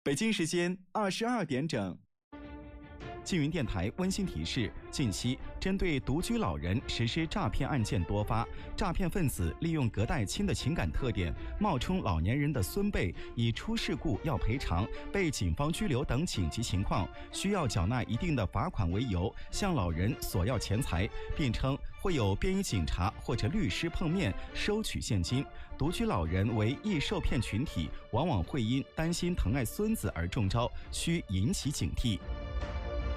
北京时间22点整。静云电台温馨提示：近期针对独居老人实施诈骗案件多发，诈骗分子利用隔代亲的情感特点，冒充老年人的孙辈，以出事故要赔偿、被警方拘留等紧急情况，需要缴纳一定的罚款为由，向老人索要钱财，并称会有便衣警察或者律师碰面收取现金。独居老人为易受骗群体，往往会因担心疼爱孙子而中招，需引起警惕。